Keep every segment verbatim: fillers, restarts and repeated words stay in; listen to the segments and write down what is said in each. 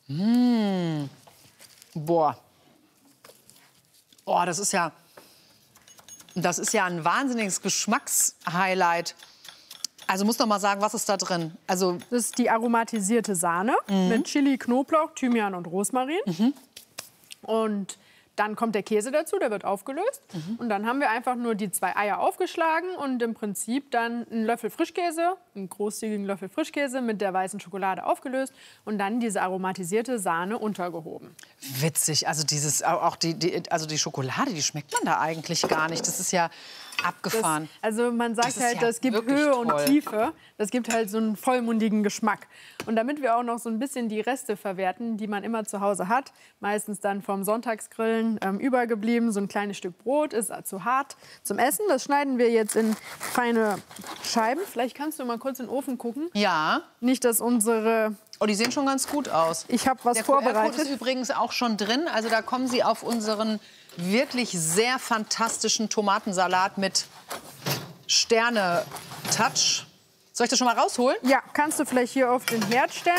Mmh. Boah. Oh, das ist ja, das ist ja ein wahnsinniges Geschmackshighlight. Also muss noch mal sagen, was ist da drin? Also das ist die aromatisierte Sahne mhm. mit Chili, Knoblauch, Thymian und Rosmarin. Mhm. Und dann kommt der Käse dazu, der wird aufgelöst. Mhm. Und dann haben wir einfach nur die zwei Eier aufgeschlagen und im Prinzip dann einen Löffel Frischkäse, einen großzügigen Löffel Frischkäse mit der weißen Schokolade aufgelöst und dann diese aromatisierte Sahne untergehoben. Witzig, also dieses auch die, die also die Schokolade, die schmeckt man da eigentlich gar nicht. Das ist ja abgefahren. Das, also man sagt das halt, ja das gibt toll. Höhe und Tiefe. Das gibt halt so einen vollmundigen Geschmack. Und damit wir auch noch so ein bisschen die Reste verwerten, die man immer zu Hause hat, meistens dann vom Sonntagsgrillen ähm, übergeblieben, so ein kleines Stück Brot ist zu hart zum Essen. Das schneiden wir jetzt in feine Scheiben. Vielleicht kannst du mal kurz in den Ofen gucken. Ja. Nicht, dass unsere... Oh, die sehen schon ganz gut aus. Ich habe was Der vorbereitet. Der Q R-Code ist übrigens auch schon drin. Also da kommen Sie auf unseren wirklich sehr fantastischen Tomatensalat mit Sterne-Touch. Soll ich das schon mal rausholen? Ja, kannst du vielleicht hier auf den Herd stellen.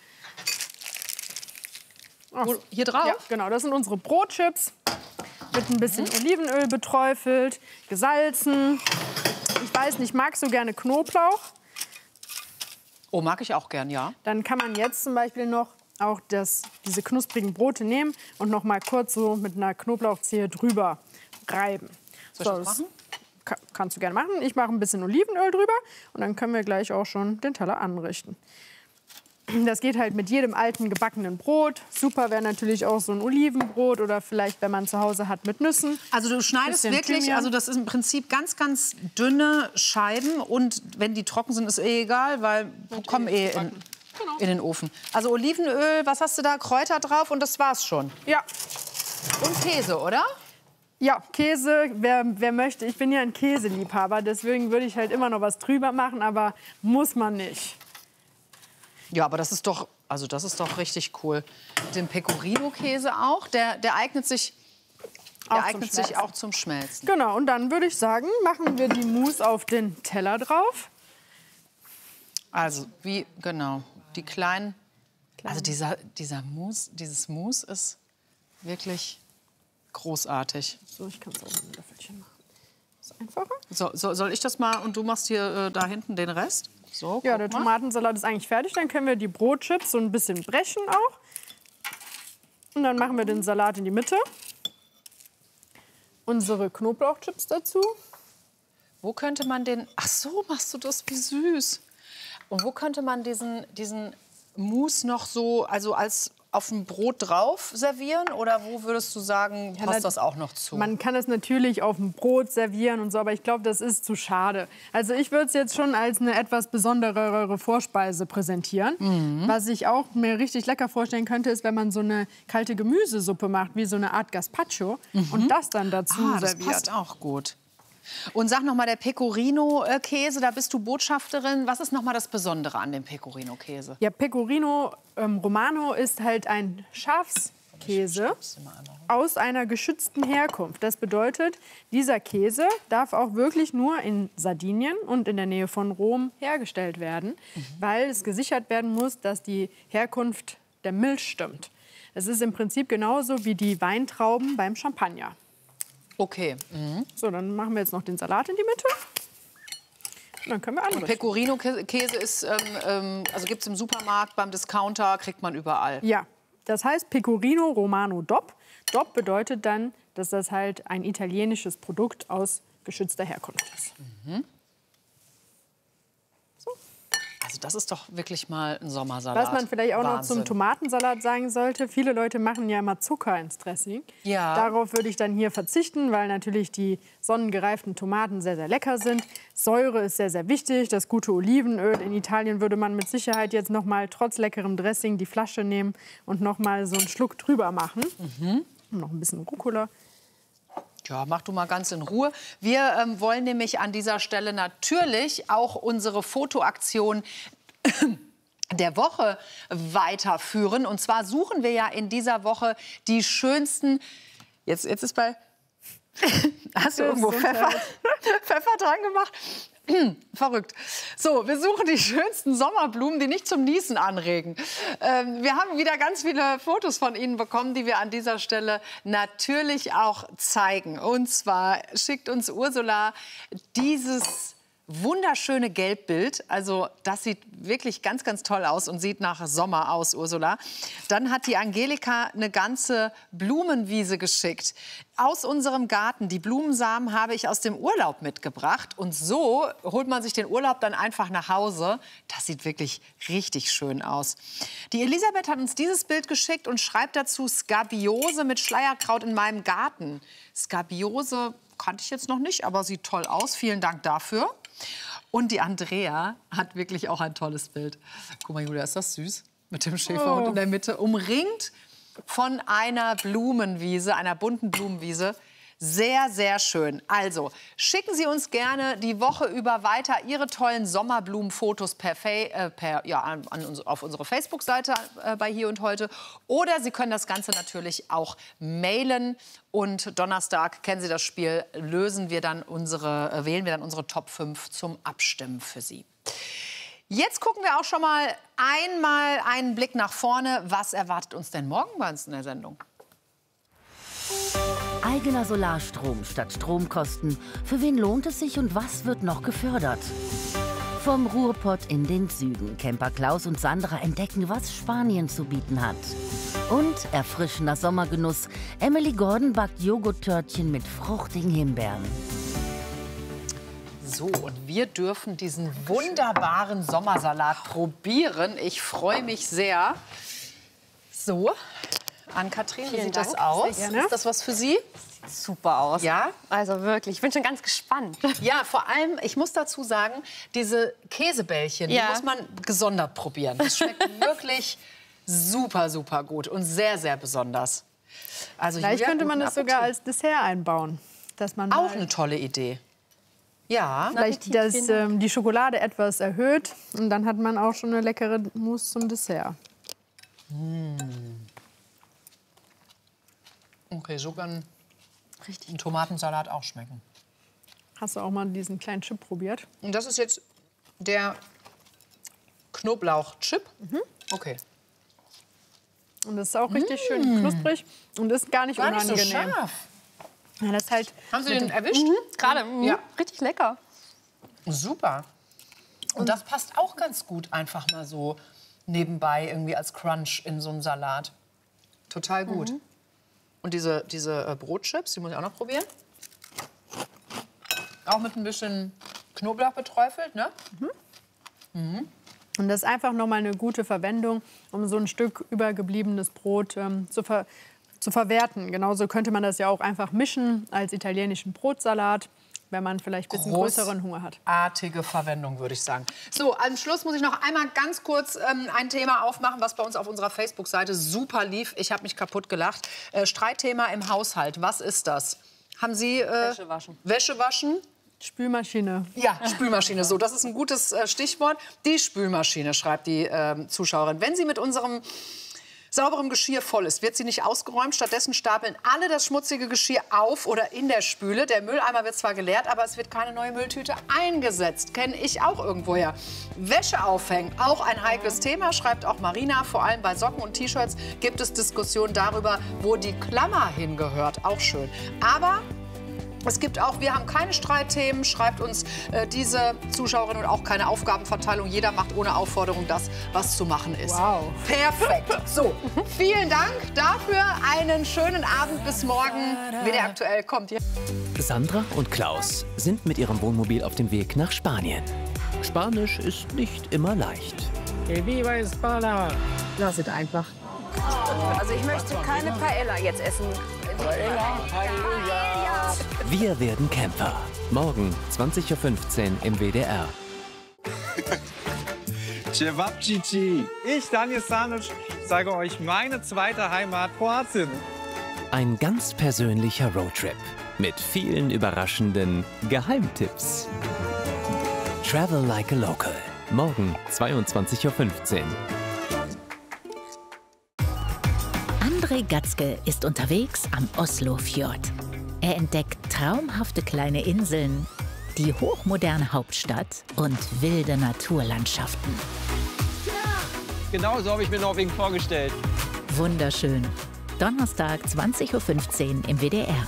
Wo, hier drauf? Ja, genau, das sind unsere Brotchips. Mit ein bisschen mhm. Olivenöl beträufelt, gesalzen. Ich weiß nicht, magst du gerne Knoblauch? Oh, mag ich auch gern, ja. Dann kann man jetzt zum Beispiel noch auch das, diese knusprigen Brote nehmen und noch mal kurz so mit einer Knoblauchzehe drüber reiben. Soll ich so, das machen? Kann, kannst du gerne machen. Ich mache ein bisschen Olivenöl drüber und dann können wir gleich auch schon den Teller anrichten. Das geht halt mit jedem alten gebackenen Brot. Super wäre natürlich auch so ein Olivenbrot oder vielleicht, wenn man zu Hause hat, mit Nüssen. Also du schneidest wirklich, Thymian. also das ist im Prinzip ganz, ganz dünne Scheiben und wenn die trocken sind, ist eh egal, weil die kommen eh in, genau. in den Ofen. Also Olivenöl, was hast du da? Kräuter drauf und das war's schon. Ja. Und Käse, oder? Ja, Käse, wer, wer möchte. Ich bin ja ein Käseliebhaber, deswegen würde ich halt immer noch was drüber machen, aber muss man nicht. Ja, aber das ist doch, also das ist doch richtig cool. Den Pecorino-Käse auch, der, der eignet sich, der auch eignet sich auch zum Schmelzen. Genau, und dann würde ich sagen, machen wir die Mousse auf den Teller drauf. Also wie, genau, die kleinen, Klein. also dieser, dieser Mousse, dieses Mousse ist wirklich großartig. So, ich kann es auch mit einem Löffelchen machen. Ist einfacher. So, so, soll ich das mal und du machst hier äh, da hinten den Rest? So, ja, der Tomatensalat ist eigentlich fertig. Dann können wir die Brotchips so ein bisschen brechen auch. Und dann machen wir den Salat in die Mitte. Unsere Knoblauchchips dazu. Wo könnte man den... Ach so, machst du das? Wie süß. Und wo könnte man diesen, diesen Mousse noch so, also als auf dem Brot drauf servieren? Oder wo würdest du sagen, passt ja, das auch noch zu? Man kann es natürlich auf dem Brot servieren und so, aber ich glaube, das ist zu schade. Also ich würde es jetzt schon als eine etwas besonderere Vorspeise präsentieren. Mhm. Was ich auch mir richtig lecker vorstellen könnte, ist, wenn man so eine kalte Gemüsesuppe macht, wie so eine Art Gazpacho, mhm. und das dann dazu ah, das serviert. Passt auch gut. Und sag noch mal, der Pecorino-Käse, da bist du Botschafterin. Was ist noch mal das Besondere an dem Pecorino-Käse? Ja, Pecorino ähm, Romano ist halt ein Schafskäse aus einer geschützten Herkunft. Das bedeutet, dieser Käse darf auch wirklich nur in Sardinien und in der Nähe von Rom hergestellt werden, mhm. weil es gesichert werden muss, dass die Herkunft der Milch stimmt. Es ist im Prinzip genauso wie die Weintrauben beim Champagner. Okay. Mhm. So, dann machen wir jetzt noch den Salat in die Mitte. Und dann können wir anrichten. Pecorino-Käse ist, ähm, ähm, also gibt es im Supermarkt, beim Discounter, kriegt man überall. Ja, das heißt Pecorino Romano D O P. D O P bedeutet dann, dass das halt ein italienisches Produkt aus geschützter Herkunft ist. Mhm. So. Also das ist doch wirklich mal ein Sommersalat. Was man vielleicht auch Wahnsinn. noch zum Tomatensalat sagen sollte, viele Leute machen ja immer Zucker ins Dressing. Ja. Darauf würde ich dann hier verzichten, weil natürlich die sonnengereiften Tomaten sehr, sehr lecker sind. Säure ist sehr, sehr wichtig, das gute Olivenöl. In Italien würde man mit Sicherheit jetzt noch mal trotz leckerem Dressing die Flasche nehmen und noch mal so einen Schluck drüber machen. Mhm. Und noch ein bisschen Rucola. Ja, mach du mal ganz in Ruhe. Wir ähm, wollen nämlich an dieser Stelle natürlich auch unsere Fotoaktion der Woche weiterführen. Und zwar suchen wir ja in dieser Woche die schönsten... Jetzt, jetzt ist bei... Hast du irgendwo Pfeffer, Pfeffer dran gemacht? Verrückt. So, wir suchen die schönsten Sommerblumen, die nicht zum Niesen anregen. Ähm, wir haben wieder ganz viele Fotos von Ihnen bekommen, die wir an dieser Stelle natürlich auch zeigen. Und zwar schickt uns Ursula dieses wunderschöne Gelbbild. Also das sieht wirklich ganz, ganz toll aus und sieht nach Sommer aus, Ursula. Dann hat die Angelika eine ganze Blumenwiese geschickt. Aus unserem Garten. Die Blumensamen habe ich aus dem Urlaub mitgebracht. Und so holt man sich den Urlaub dann einfach nach Hause. Das sieht wirklich richtig schön aus. Die Elisabeth hat uns dieses Bild geschickt und schreibt dazu Skabiose mit Schleierkraut in meinem Garten. Skabiose kannte ich jetzt noch nicht, aber sieht toll aus. Vielen Dank dafür. Und die Andrea hat wirklich auch ein tolles Bild. Guck mal, Julia, ist das süß? Mit dem Schäferhund Oh. in der Mitte, umringt von einer Blumenwiese, einer bunten Blumenwiese. Sehr, sehr schön. Also, schicken Sie uns gerne die Woche über weiter Ihre tollen Sommerblumenfotos per, Fa äh, per ja, an, an uns, auf unsere Facebook-Seite äh, bei Hier und Heute. Oder Sie können das Ganze natürlich auch mailen. Und Donnerstag, kennen Sie das Spiel, lösen wir dann unsere, äh, wählen wir dann unsere Top fünf zum Abstimmen für Sie. Jetzt gucken wir auch schon mal einmal einen Blick nach vorne. Was erwartet uns denn morgen bei uns in der Sendung? Eigener Solarstrom statt Stromkosten. Für wen lohnt es sich und was wird noch gefördert? Vom Ruhrpott in den Süden. Camper Klaus und Sandra entdecken, was Spanien zu bieten hat. Und erfrischender Sommergenuss. Emily Gordon backt Joghurttörtchen mit fruchtigen Himbeeren. So, und wir dürfen diesen wunderbaren Sommersalat probieren. Ich freue mich sehr. So, Ann-Kathrin, wie sieht das aus? Sehr gerne. Ist das was für Sie? Super aus. Ja? Also wirklich, ich bin schon ganz gespannt. Ja, vor allem, ich muss dazu sagen, diese Käsebällchen, Ja. die muss man gesondert probieren. Das schmeckt wirklich super, super gut und sehr, sehr besonders. Also Vielleicht Julia, könnte man guten das sogar Appetit. als Dessert einbauen. Dass man Auch mal eine tolle Idee. Ja. vielleicht Appetit, das, vielen Dank. ähm, die Schokolade etwas erhöht. Und dann hat man auch schon eine leckere Mousse zum Dessert. Okay, so kann ein Tomatensalat auch schmecken. Hast du auch mal diesen kleinen Chip probiert? Und das ist jetzt der Knoblauchchip. Okay. Und das ist auch richtig schön knusprig und ist gar nicht Gar nicht so unangenehm. scharf. Ja, das ist halt Haben Sie den erwischt? Gerade, mm, Ja. richtig lecker. Super. Und das passt auch ganz gut einfach mal so nebenbei irgendwie als Crunch in so einen Salat. Total gut. Und diese, diese äh, Brotchips, die muss ich auch noch probieren. Auch mit ein bisschen Knoblauch beträufelt, ne? Und das ist einfach noch mal eine gute Verwendung, um so ein Stück übergebliebenes Brot ähm, zu, ver zu verwerten. Genauso könnte man das ja auch einfach mischen als italienischen Brotsalat, wenn man vielleicht ein bisschen Groß- größeren Hunger hat. Artige Verwendung, würde ich sagen. So, am Schluss muss ich noch einmal ganz kurz ähm, ein Thema aufmachen, was bei uns auf unserer Facebook-Seite super lief. Ich habe mich kaputt gelacht. Äh, Streitthema im Haushalt. Was ist das? Haben Sie äh, Wäsche waschen. Wäsche waschen? Spülmaschine. Ja, Spülmaschine. So, das ist ein gutes äh, Stichwort. Die Spülmaschine, schreibt die ähm, Zuschauerin. Wenn sie mit unserem sauberem Geschirr voll ist, wird sie nicht ausgeräumt. Stattdessen stapeln alle das schmutzige Geschirr auf oder in der Spüle. Der Mülleimer wird zwar geleert, aber es wird keine neue Mülltüte eingesetzt. Kenne ich auch irgendwoher. Wäsche aufhängen, auch ein heikles Thema, schreibt auch Marina. Vor allem bei Socken und T-Shirts gibt es Diskussionen darüber, wo die Klammer hingehört. Auch schön. Aber es gibt auch, wir haben keine Streitthemen, schreibt uns äh, diese Zuschauerin, und auch keine Aufgabenverteilung. Jeder macht ohne Aufforderung das, was zu machen ist. Wow. Perfekt. So, vielen Dank dafür. Einen schönen Abend. Bis morgen. W D R aktuell kommt hier. Sandra und Klaus sind mit ihrem Wohnmobil auf dem Weg nach Spanien. Spanisch ist nicht immer leicht. Lass es einfach. Also ich möchte keine Paella jetzt essen. Wir werden Camper. Morgen zwanzig Uhr fünfzehn im W D R. Cevapcici. Ich, Daniel Stanic, zeige euch meine zweite Heimat, Kroatien. Ein ganz persönlicher Roadtrip mit vielen überraschenden Geheimtipps. Travel like a local. Morgen zweiundzwanzig Uhr fünfzehn. André Gatzke ist unterwegs am Oslofjord. Er entdeckt traumhafte kleine Inseln, die hochmoderne Hauptstadt und wilde Naturlandschaften. Genau so habe ich mir Norwegen vorgestellt. Wunderschön. Donnerstag, zwanzig Uhr fünfzehn im W D R.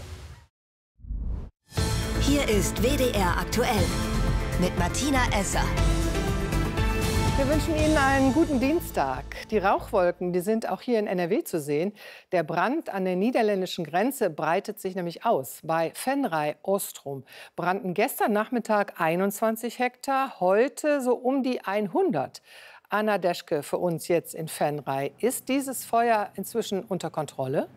Hier ist W D R aktuell mit Martina Esser. Wir wünschen Ihnen einen guten Dienstag. Die Rauchwolken, die sind auch hier in N R W zu sehen. Der Brand an der niederländischen Grenze breitet sich nämlich aus. Bei Venray Ostrom brannten gestern Nachmittag einundzwanzig Hektar, heute so um die hundert. Anna Deschke für uns jetzt in Venray. Ist dieses Feuer inzwischen unter Kontrolle?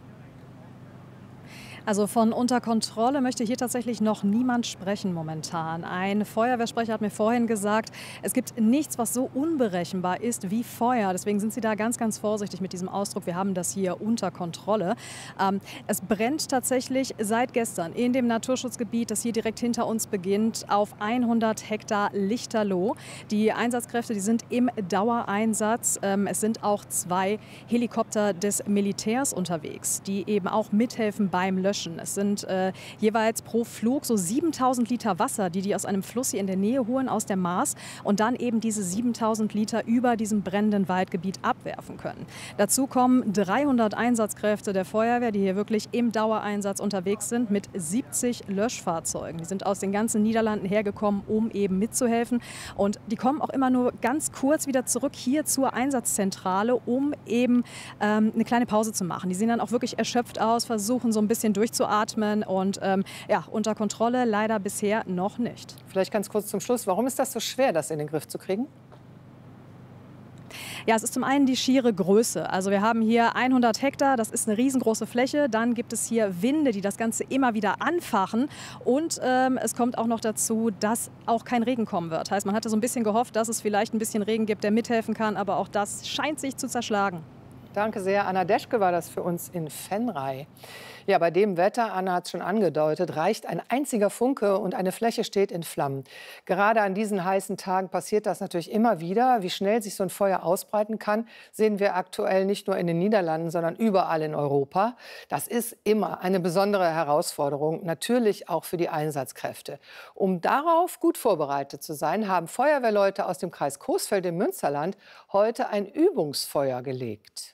Also von unter Kontrolle möchte hier tatsächlich noch niemand sprechen momentan. Ein Feuerwehrsprecher hat mir vorhin gesagt, es gibt nichts, was so unberechenbar ist wie Feuer. Deswegen sind sie da ganz, ganz vorsichtig mit diesem Ausdruck. Wir haben das hier unter Kontrolle. Ähm, es brennt tatsächlich seit gestern in dem Naturschutzgebiet, das hier direkt hinter uns beginnt, auf hundert Hektar Lichterloh. Die Einsatzkräfte, die sind im Dauereinsatz. Ähm, es sind auch zwei Helikopter des Militärs unterwegs, die eben auch mithelfen beim Löschen. Es sind äh, jeweils pro Flug so siebentausend Liter Wasser, die die aus einem Fluss hier in der Nähe holen, aus der Maas, und dann eben diese siebentausend Liter über diesem brennenden Waldgebiet abwerfen können. Dazu kommen dreihundert Einsatzkräfte der Feuerwehr, die hier wirklich im Dauereinsatz unterwegs sind, mit siebzig Löschfahrzeugen. Die sind aus den ganzen Niederlanden hergekommen, um eben mitzuhelfen. Und die kommen auch immer nur ganz kurz wieder zurück hier zur Einsatzzentrale, um eben ähm, eine kleine Pause zu machen. Die sehen dann auch wirklich erschöpft aus, versuchen so ein bisschen durch durchzuatmen und ähm, ja, unter Kontrolle leider bisher noch nicht. Vielleicht ganz kurz zum Schluss, warum ist das so schwer, das in den Griff zu kriegen? Ja, es ist zum einen die schiere Größe. Also wir haben hier hundert Hektar, das ist eine riesengroße Fläche. Dann gibt es hier Winde, die das Ganze immer wieder anfachen. Und ähm, es kommt auch noch dazu, dass auch kein Regen kommen wird. Heißt, man hatte so ein bisschen gehofft, dass es vielleicht ein bisschen Regen gibt, der mithelfen kann. Aber auch das scheint sich zu zerschlagen. Danke sehr. Anna Deschke war das für uns in Venray. Ja, bei dem Wetter, Anna hat es schon angedeutet, reicht ein einziger Funke und eine Fläche steht in Flammen. Gerade an diesen heißen Tagen passiert das natürlich immer wieder. Wie schnell sich so ein Feuer ausbreiten kann, sehen wir aktuell nicht nur in den Niederlanden, sondern überall in Europa. Das ist immer eine besondere Herausforderung, natürlich auch für die Einsatzkräfte. Um darauf gut vorbereitet zu sein, haben Feuerwehrleute aus dem Kreis Coesfeld im Münsterland heute ein Übungsfeuer gelegt.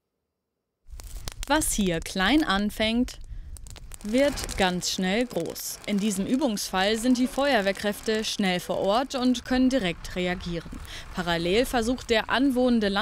Was hier klein anfängt, wird ganz schnell groß. In diesem Übungsfall sind die Feuerwehrkräfte schnell vor Ort und können direkt reagieren. Parallel versucht der anwohnende Landwirt